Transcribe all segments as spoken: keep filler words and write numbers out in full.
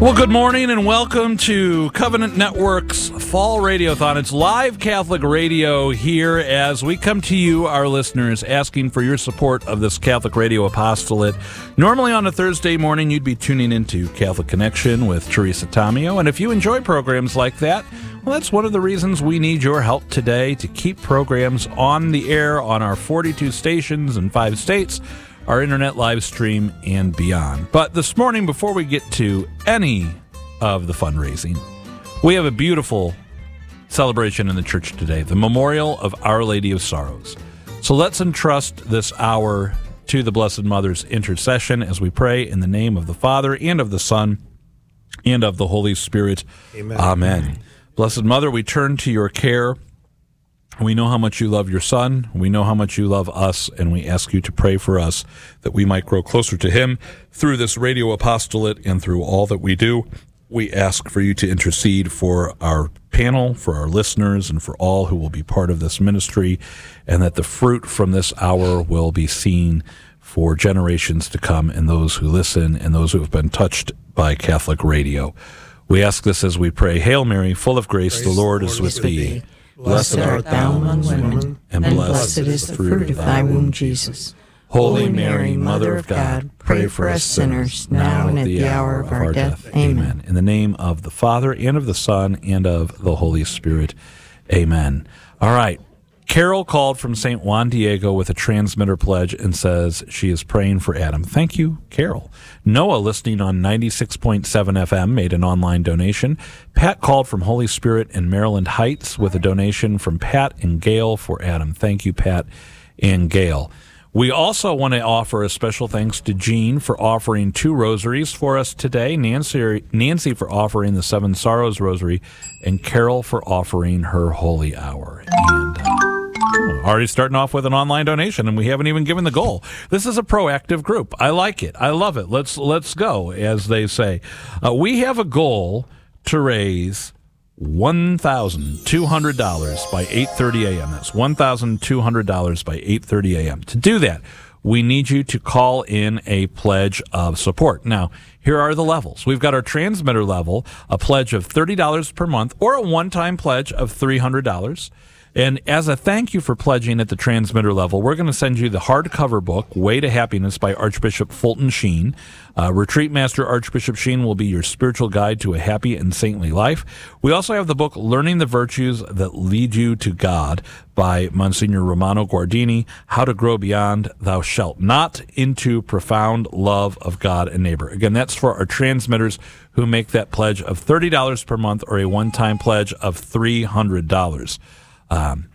Well, good morning and welcome to Covenant Network's Fall Radiothon. It's live Catholic radio here as we come to you, our listeners, asking for your support of this Catholic radio apostolate. Normally on a Thursday morning, you'd be tuning into Catholic Connection with Teresa Tomeo, and if you enjoy programs like that, well, that's one of the reasons we need your help today to keep programs on the air on our forty-two stations in five states, our internet live stream, and beyond. But this morning, before we get to any of the fundraising, we have a beautiful celebration in the church today, the memorial of Our Lady of Sorrows. So let's entrust this hour to the Blessed Mother's intercession as we pray in the name of the Father, and of the Son, and of the Holy Spirit. Amen. Amen. Blessed Mother, we turn to your care. We know how much you love your Son. We know how much you love us, and we ask you to pray for us that we might grow closer to him through this radio apostolate and through all that we do. We ask for you to intercede for our panel, for our listeners, and for all who will be part of this ministry, and that the fruit from this hour will be seen for generations to come in those who listen and those who have been touched by Catholic radio. We ask this as we pray. Hail Mary, full of grace, grace the Lord, Lord is with thee. thee. Blessed art thou among women, and blessed is the fruit of thy womb, Jesus. Holy Mary, Mother of God, pray for us sinners, now and at the hour of our death. Amen. In the name of the Father, and of the Son, and of the Holy Spirit. Amen. All right. Carol called from Saint Juan Diego with a transmitter pledge and says she is praying for Adam. Thank you, Carol. Noah, listening on ninety-six point seven F M, made an online donation. Pat called from Holy Spirit in Maryland Heights with a donation from Pat and Gail for Adam. Thank you, Pat and Gail. We also want to offer a special thanks to Jean for offering two rosaries for us today, Nancy, Nancy for offering the Seven Sorrows Rosary, and Carol for offering her Holy Hour. And uh, already starting off with an online donation, and we haven't even given the goal. This is a proactive group. I like it. I love it. Let's let's go, as they say. Uh, we have a goal to raise one thousand two hundred dollars by eight thirty a.m. That's one thousand two hundred dollars by eight thirty a.m. To do that, we need you to call in a pledge of support. Now, here are the levels. We've got our transmitter level, a pledge of thirty dollars per month, or a one-time pledge of three hundred dollars. And as a thank you for pledging at the transmitter level, we're going to send you the hardcover book, Way to Happiness by Archbishop Fulton Sheen. Uh, Retreat Master Archbishop Sheen will be your spiritual guide to a happy and saintly life. We also have the book, Learning the Virtues That Lead You to God by Monsignor Romano Guardini, How to Grow Beyond Thou Shalt Not into Profound Love of God and Neighbor. Again, that's for our transmitters who make that pledge of thirty dollars per month or a one-time pledge of three hundred dollars. Um,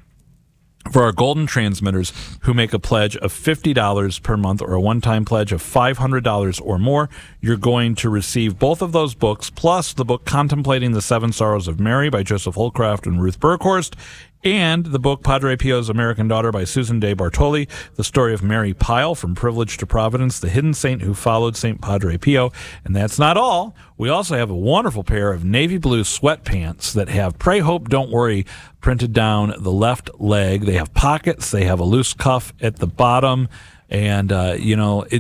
for our golden transmitters who make a pledge of fifty dollars per month or a one-time pledge of five hundred dollars or more, you're going to receive both of those books, plus the book Contemplating the Seven Sorrows of Mary by Joseph Holcraft and Ruth Burkhorst, and the book Padre Pio's American Daughter by Susan De Bartoli, the story of Mary Pyle, From Privilege to Providence, the hidden saint who followed Saint Padre Pio. And that's not all. We also have a wonderful pair of navy blue sweatpants that have Pray, Hope, Don't Worry printed down the left leg. They have pockets. They have a loose cuff at the bottom. And, uh, you know, it